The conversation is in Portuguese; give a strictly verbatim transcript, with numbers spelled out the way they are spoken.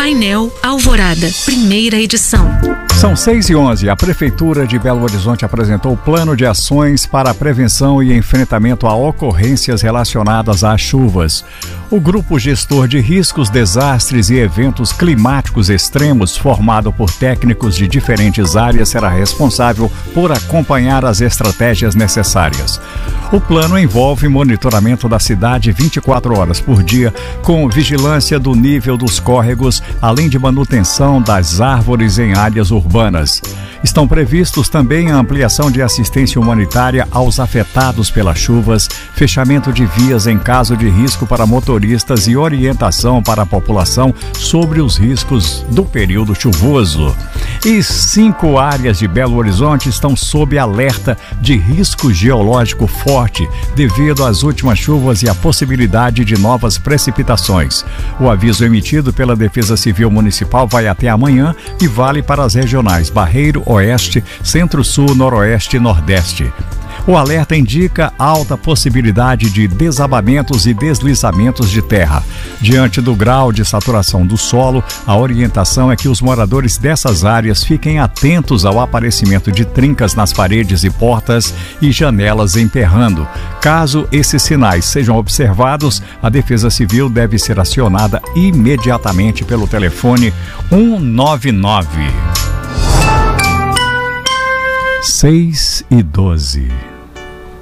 Painel Alvorada, primeira edição. São seis e onze. A Prefeitura de Belo Horizonte apresentou o plano de ações para a prevenção e enfrentamento a ocorrências relacionadas às chuvas. O Grupo Gestor de Riscos, Desastres e Eventos Climáticos Extremos, formado por técnicos de diferentes áreas, será responsável por acompanhar as estratégias necessárias. O plano envolve monitoramento da cidade vinte e quatro horas por dia, com vigilância do nível dos córregos, além de manutenção das árvores em áreas urbanas. Estão previstos também a ampliação de assistência humanitária aos afetados pelas chuvas, fechamento de vias em caso de risco para motoristas e orientação para a população sobre os riscos do período chuvoso. E cinco áreas de Belo Horizonte estão sob alerta de risco geológico forte devido às últimas chuvas e à possibilidade de novas precipitações. O aviso emitido pela Defesa Civil Municipal vai até amanhã e vale para as regionais Barreiro, Oeste, Centro-Sul, Noroeste e Nordeste. O alerta indica alta possibilidade de desabamentos e deslizamentos de terra. Diante do grau de saturação do solo, a orientação é que os moradores dessas áreas fiquem atentos ao aparecimento de trincas nas paredes e portas e janelas emperrando. Caso esses sinais sejam observados, a Defesa Civil deve ser acionada imediatamente pelo telefone um nove nove. seis e doze.